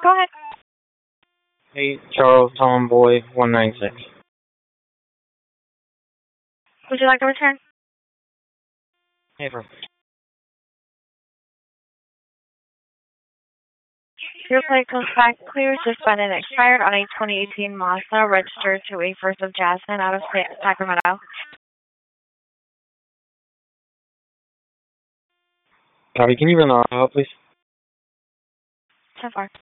Go ahead. Hey, Charles Tomboy 196. Would you like to return? Hey, perfect. Your plate comes back clear, suspended, and expired on a 2018 Mazda registered to a First of Jasmine out of Sacramento. Copy, can you run the auto, please? 10-4.